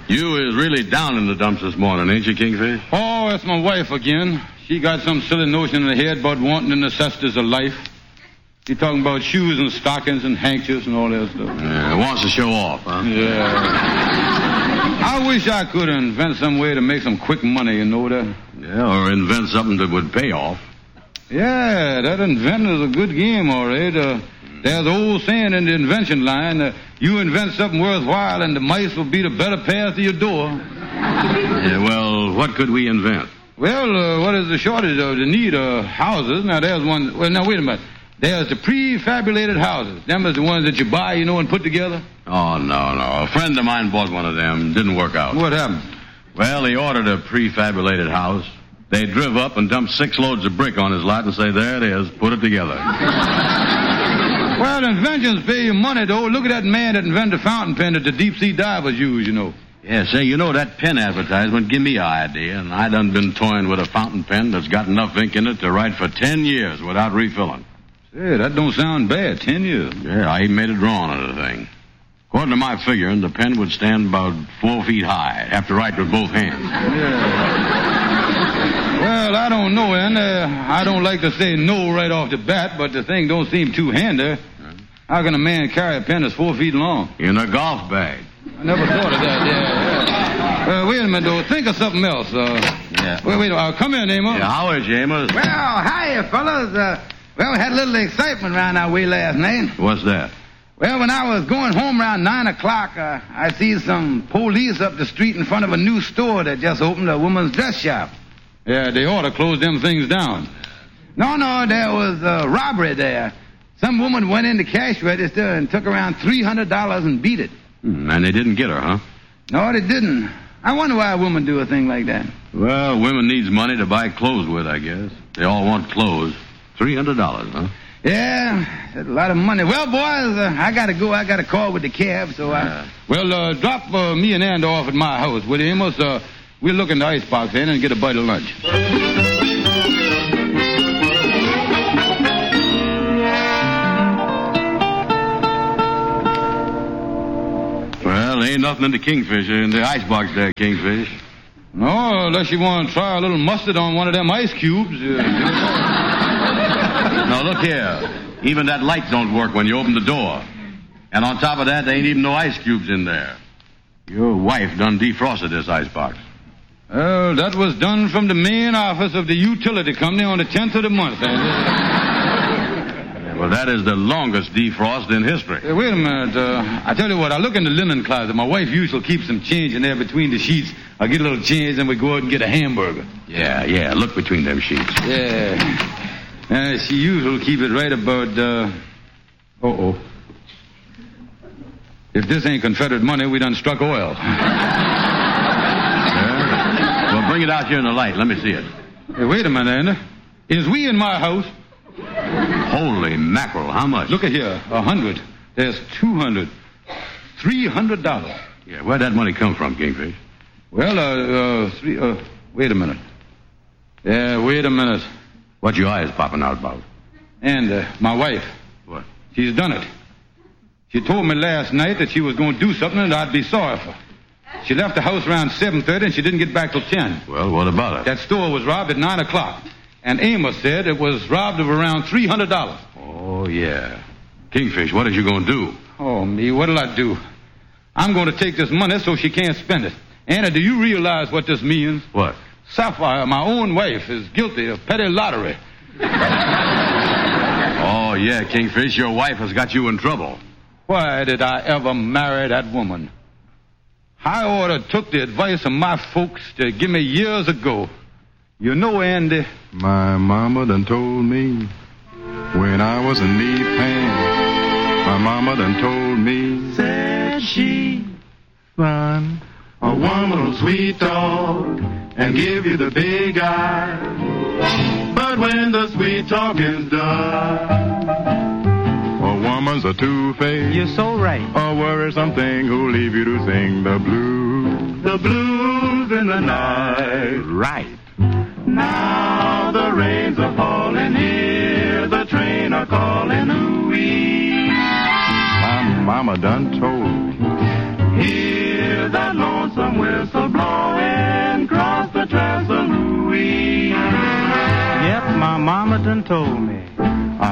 You is really down in the dumps this morning, ain't you, Kingfish? Oh, it's my wife again. She got some silly notion in her head about wanting the necessities of life. She talking about shoes and stockings and handkerchiefs and all that stuff. Yeah, wants to show off, huh? Yeah. I wish I could invent some way to make some quick money, you know that? Yeah, or invent something that would pay off. Yeah, that inventing is a good game, all right. There's an old saying in the invention line, you invent something worthwhile and the mice will be the better path to your door. Yeah, well, what could we invent? Well, what is the shortage of the need of houses? Now, there's one... Well, now, wait a minute. There's the prefabulated houses. Them is the ones that you buy, you know, and put together. Oh, no. A friend of mine bought one of them. Didn't work out. What happened? Well, he ordered a prefabulated house. They drove up and dumped 6 loads of brick on his lot and say, there it is, put it together. Well, inventions pay you money, though. Look at that man that invented the fountain pen that the deep-sea divers use, you know. Yeah, say, you know, that pen advertisement give me an idea, and I done been toying with a fountain pen that's got enough ink in it to write for 10 years without refilling. Say, that don't sound bad, 10 years. Yeah, I even made a drawing of the thing. According to my figuring, the pen would stand about 4 feet high. Have to write with both hands. Yeah. Well, I don't know, and I don't like to say no right off the bat, but the thing don't seem too handy. How can a man carry a pen that's 4 feet long? In a golf bag. I never thought of that, yeah. Wait a minute, though. Think of something else. Yeah. Wait. Come here, Amos. Yeah, how is you, Amos? Well, hiya, fellas. We had a little excitement around our way last night. What's that? Well, when I was going home around 9 o'clock, I see some police up the street in front of a new store that just opened, a woman's dress shop. Yeah, they ought to close them things down. No, there was a robbery there. Some woman went in the cash register and took around $300 and beat it. And they didn't get her, huh? No, they didn't. I wonder why a woman do a thing like that. Well, women needs money to buy clothes with, I guess. They all want clothes. $300, huh? Yeah, that's a lot of money. Well, boys, I gotta go. I got a call with the cab, so Well, drop me and Andy off at my house, will you, Amos? We'll look in the icebox in and get a bite of lunch. Well, ain't nothing in the Kingfish, in the icebox there, Kingfish. No, unless you want to try a little mustard on one of them ice cubes. Now, look here. Even that light don't work when you open the door. And on top of that, there ain't even no ice cubes in there. Your wife done defrosted this icebox. Well, that was done from the main office of the utility company on the 10th of the month. Well, that is the longest defrost in history. Hey, wait a minute. I tell you what, I look in the linen closet. My wife usually keeps some change in there between the sheets. I get a little change, and we go out and get a hamburger. Yeah, look between them sheets. Yeah. She usually keep it right about, If this ain't Confederate money, we done struck oil. Yeah. Well, bring it out here in the light. Let me see it. Hey, wait a minute, Andy. Is we in my house? Holy mackerel, how much? Look at here, 100. There's 200. $300. Yeah, where'd that money come from, Kingfish? Well, wait a minute. Yeah, wait a minute. What your eyes popping out about? And my wife. What? She's done it. She told me last night that she was going to do something and I'd be sorry for her. She left the house around 7:30 and she didn't get back till 10. Well, what about it? That store was robbed at 9 o'clock. And Amos said it was robbed of around $300. Oh, yeah. Kingfish, what is you going to do? Oh, me, what'll I do? I'm going to take this money so she can't spend it. Anna, do you realize what this means? What? Sapphire, my own wife, is guilty of petty lottery. Oh, yeah, Kingfish, your wife has got you in trouble. Why did I ever marry that woman? I ought to took the advice of my folks to give me years ago. You know, Andy. My mama done told me when I was in knee pain. My mama done told me, said she, son, a woman will sweet talk and give you the big eye. But when the sweet talking's done, a woman's a two-faced. You're so right. A worrisome thing who'll leave you to sing the blues in the night. Right. Now the rains are falling here, the train are calling, ooh-wee. My mama done told me, hear that lonesome wind my mama done told me